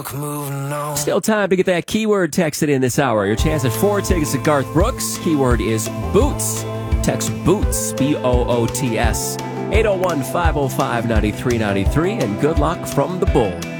Moving on. Still time to get that keyword texted in this hour. Your chance at 4 tickets to Garth Brooks. Keyword is Boots. Text Boots, Boots, 801-505-9393, and good luck from the Bull.